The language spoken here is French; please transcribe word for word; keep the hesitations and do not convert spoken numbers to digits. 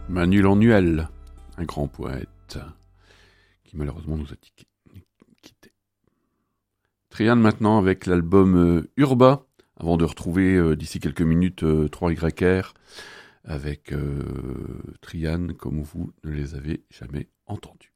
Manu Lannuel, un grand poète qui malheureusement nous a quittés. Trian maintenant avec l'album Urba, avant de retrouver euh, d'ici quelques minutes euh, trois Y R avec euh, Trian comme vous ne les avez jamais entendus.